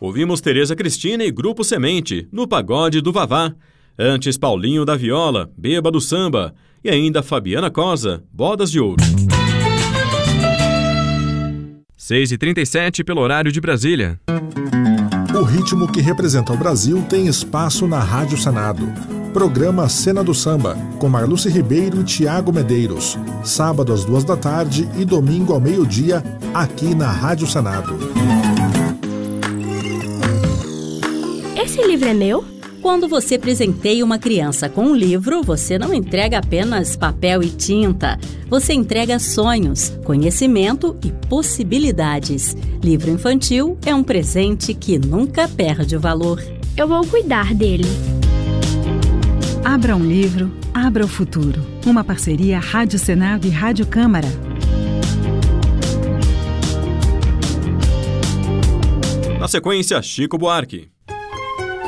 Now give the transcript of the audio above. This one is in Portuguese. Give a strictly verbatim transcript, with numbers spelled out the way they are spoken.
Ouvimos Tereza Cristina e Grupo Semente, no Pagode do Vavá. Antes, Paulinho da Viola, Beba do Samba. E ainda Fabiana Cosa, Bodas de Ouro. seis e trinta e sete pelo horário de Brasília. O ritmo que representa o Brasil tem espaço na Rádio Senado. Programa Cena do Samba, com Marluce Ribeiro e Tiago Medeiros. Sábado às duas da tarde e domingo ao meio-dia, aqui na Rádio Senado. Esse livro é meu? Quando você presenteia uma criança com um livro, você não entrega apenas papel e tinta. Você entrega sonhos, conhecimento e possibilidades. Livro infantil é um presente que nunca perde o valor. Eu vou cuidar dele. Abra um livro, abra o futuro. Uma parceria Rádio Senado e Rádio Câmara. Na sequência, Chico Buarque.